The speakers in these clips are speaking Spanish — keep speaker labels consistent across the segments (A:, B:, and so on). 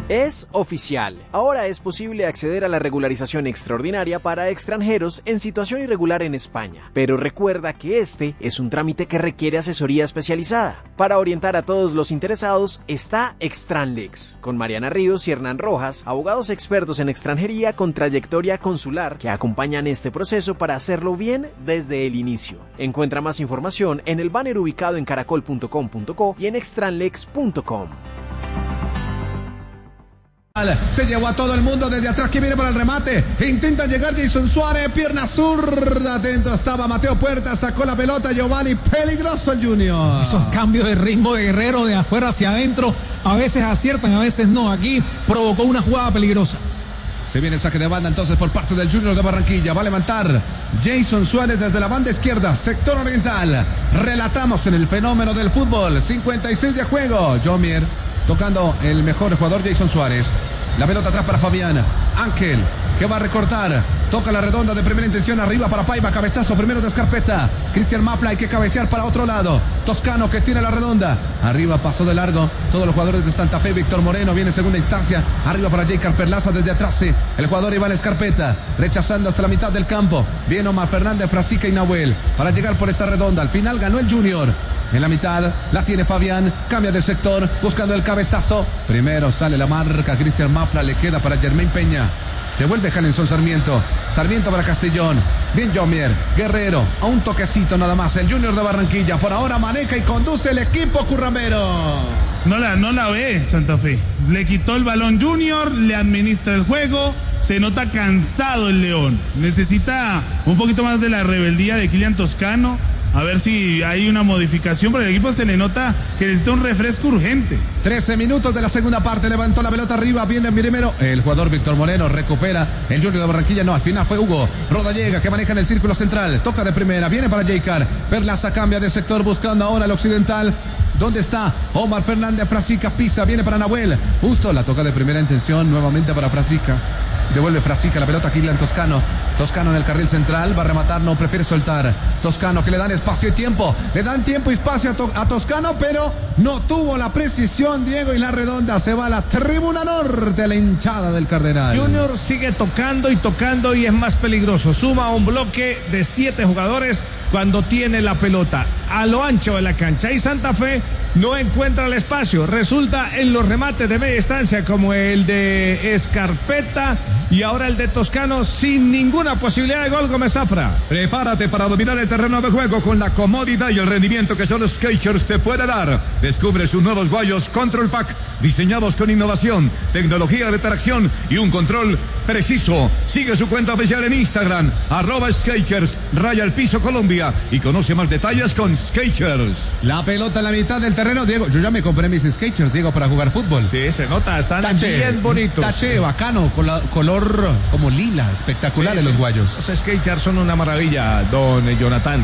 A: Es oficial. Ahora es posible acceder a la regularización extraordinaria para extranjeros en situación irregular en España. Pero recuerda que este es un trámite que requiere asesoría especializada. Para orientar a todos los interesados está Extranlex, con Mariana Ríos y Hernán Rojas, abogados expertos en extranjería con trayectoria consular que acompañan este proceso para hacerlo bien desde el inicio. Encuentra más información en el banner ubicado en caracol.com.co y en extranlex.com.
B: Se llevó a todo el mundo desde atrás, que viene para el remate, intenta llegar Jason Suárez, pierna zurda, atento estaba Mateo Puerta, sacó la pelota Giovanni, peligroso el Junior.
C: Esos cambios de ritmo de Guerrero de afuera hacia adentro, a veces aciertan, a veces no. Aquí provocó una jugada peligrosa.
B: Se viene el saque de banda entonces por parte del Junior de Barranquilla. Va a levantar Jason Suárez desde la banda izquierda, sector oriental. Relatamos en el fenómeno del fútbol. 56 de juego. Jomier tocando el mejor jugador Jason Suárez. La pelota atrás para Fabián. Ángel, que va a recortar. Toca la redonda de primera intención. Arriba para Paiva. Cabezazo primero de Scarpetta. Cristian Mafla, hay que cabecear para otro lado. Toscano, que tiene la redonda. Arriba pasó de largo. Todos los jugadores de Santa Fe. Víctor Moreno viene en segunda instancia. Arriba para Jaycar Perlaza desde atrás. Sí. El jugador Iván Scarpetta. Rechazando hasta la mitad del campo. Viene Omar Fernández, Frasica y Nahuel. Para llegar por esa redonda. Al final ganó el Junior. En la mitad la tiene Fabián, cambia de sector, buscando el cabezazo. Primero sale la marca, Cristian Mafla, le queda para Germain Peña. Devuelve Jalenson Sarmiento. Sarmiento para Castellón. Bien Jomier. Guerrero. A un toquecito nada más. El Junior de Barranquilla. Por ahora maneja y conduce el equipo currambero.
D: No la ve Santa Fe. Le quitó el balón Junior, le administra el juego. Se nota cansado el León. Necesita un poquito más de la rebeldía de Kylian Toscano. A ver si hay una modificación, porque el equipo se le nota que necesita un refresco urgente.
B: 13 minutos de la segunda parte, levantó la pelota arriba, viene primero el jugador Víctor Moreno, recupera el Junior de Barranquilla, no, al final fue Hugo Rodallega, que maneja en el círculo central, toca de primera, viene para Jaycar, Perlaza cambia de sector, buscando ahora el occidental. ¿Dónde está Omar Fernández? Frasica pisa, viene para Nahuel, justo la toca de primera intención, nuevamente para Frasica. Devuelve Frasica la pelota a Kylian Toscano. Toscano en el carril central, va a rematar, no prefiere soltar. Toscano, que le dan espacio y tiempo. Le dan tiempo y espacio a Toscano, pero no tuvo la precisión, Diego, y la redonda se va a la tribuna norte, la hinchada del Cardenal.
E: Junior sigue tocando y es más peligroso. Suma un bloque de 7 jugadores cuando tiene la pelota a lo ancho de la cancha. Y Santa Fe no encuentra el espacio. Resulta en los remates de media distancia, como el de Scarpetta y ahora el de Toscano, sin ninguna posibilidad de gol. Gómez Zafra.
F: Prepárate para dominar el terreno de juego con la comodidad y el rendimiento que solo Skechers te puede dar. Descubre sus nuevos guayos Control Pack, diseñados con innovación, tecnología de tracción y un control preciso. Sigue su cuenta oficial en Instagram, @Skechers, _Piso Colombia, y conoce más detalles con Skechers.
B: La pelota en la mitad del terreno, Diego. Yo ya me compré mis Skechers, Diego, para jugar fútbol.
E: Sí, se nota, están bien bonitos.
B: Taché, bacano, con color como lila, espectaculares los guayos.
E: Los Skechers son una maravilla, don Jonathan.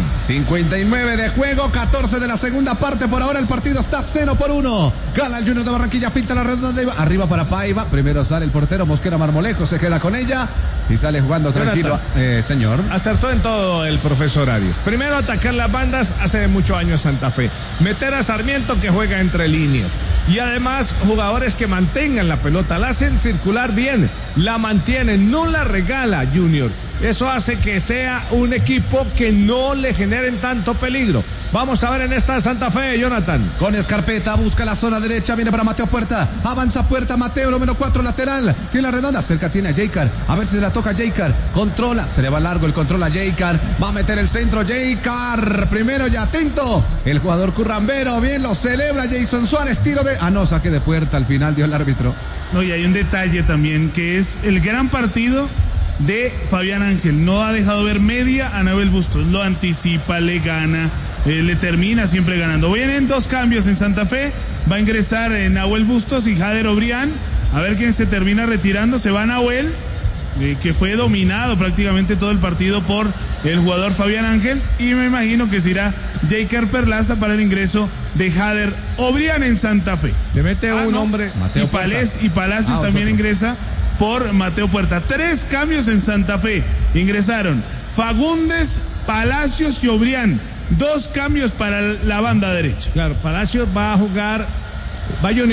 B: 59 de juego, 14 de la segunda parte. Por ahora el partido está 0-1. Gana el Junior de Barranquilla, pinta la redonda, arriba para Paiva. Primero sale el portero Mosquera Marmolejo, se queda con ella y sale jugando tranquilo. Señor.
E: Acertó en todo el profesor Arias. Primero atacar las bandas, hace muchos años Santa Fe. Meter a Sarmiento, que juega entre líneas. Y además jugadores que mantengan la pelota, la hacen circular bien, la mantienen, no la regala Junior. Eso hace que sea un equipo que no le generen tanto peligro. Vamos a ver en esta Santa Fe, Jonathan.
B: Con Scarpetta, busca la zona derecha, viene para Mateo Puerta, avanza Puerta, Mateo, número 4, lateral, tiene la redonda, cerca tiene a Jaycar, a ver si se la toca a Jaycar, controla, se le va largo el control a Jaycar, va a meter el centro, Jaycar, primero y atento, el jugador currambero, bien lo celebra Jason Suárez, tiro de... no, saque de Puerta, al final dio el árbitro.
D: No, y hay un detalle también, que es el gran partido de Fabián Ángel. No ha dejado ver media a Nahuel Bustos, lo anticipa, le gana, le termina siempre ganando. Vienen 2 cambios en Santa Fe, va a ingresar Nahuel Bustos y Jader Obrián, a ver quién se termina retirando. Se va Nahuel, que fue dominado prácticamente todo el partido por el jugador Fabián Ángel, y me imagino que se irá Jaycar Perlaza para el ingreso de Jader Obrián en Santa Fe.
E: Le mete un hombre,
D: Mateo y Palacios también ingresa por Mateo Puerta. 3 cambios en Santa Fe. Ingresaron Fagundes, Palacios y Obrián. 2 cambios para la banda derecha.
E: Claro, Palacios va a jugar, va a